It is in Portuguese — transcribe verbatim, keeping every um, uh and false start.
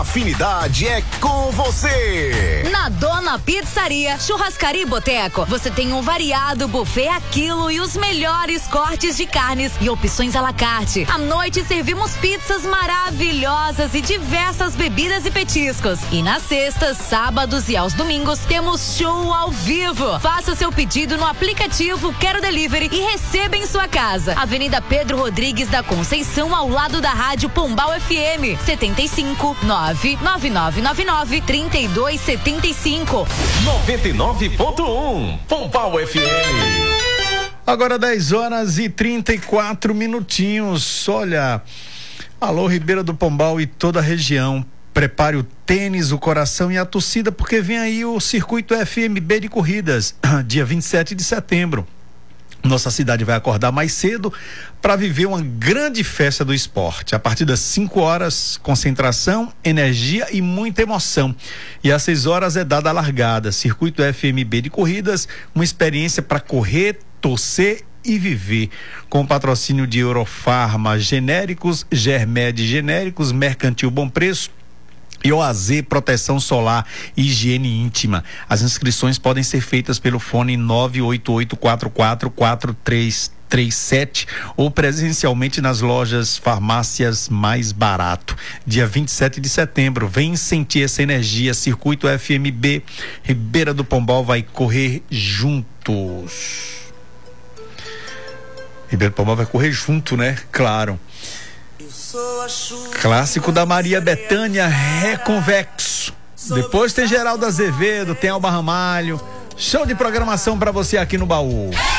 Afinidade é com você. Na Dona Pizzaria, Churrascaria e Boteco, você tem um variado buffet a quilo e os melhores cortes de carnes e opções à la carte. À noite servimos pizzas maravilhosas e diversas bebidas e petiscos. E nas sextas, sábados e aos domingos temos show ao vivo. Faça seu pedido no aplicativo Quero Delivery e receba em sua casa. Avenida Pedro Rodrigues da Conceição, ao lado da Rádio Pombal F M, setenta e cinco, nove nove nove nove nove, trinta e dois setenta e cinco. noventa e nove ponto um Pombal F M. Agora dez horas e trinta e quatro minutinhos. Olha, alô Ribeira do Pombal e toda a região. Prepare o tênis, o coração e a torcida, porque vem aí o Circuito F M B de corridas, dia vinte e sete de setembro. Nossa cidade vai acordar mais cedo para viver uma grande festa do esporte. A partir das cinco horas, concentração, energia e muita emoção. E às seis horas é dada a largada. Circuito F M B de corridas, uma experiência para correr, torcer e viver. Com patrocínio de Eurofarma Genéricos, Germed Genéricos, Mercantil Bom Preço e O A Z Proteção Solar e Higiene Íntima. As inscrições podem ser feitas pelo fone nove oito oito quatro quatro quatro três três sete ou presencialmente nas lojas Farmácias Mais Barato. Dia vinte e sete de setembro, vem sentir essa energia. Circuito F M B, Ribeira do Pombal vai correr juntos. Ribeira do Pombal vai correr junto, né? Claro. Clássico da Maria Bethânia, Reconvexo. Depois tem Geraldo Azevedo, tem Alba Ramalho. Show de programação pra você aqui no Baú.